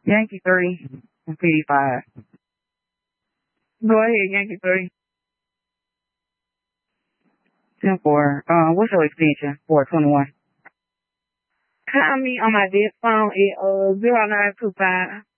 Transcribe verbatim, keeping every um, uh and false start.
Yankee three and P D five. Go ahead, Yankee three. ten four. Uh, what's your extension? four twenty-one. Call me on my desk phone at uh zero nine two five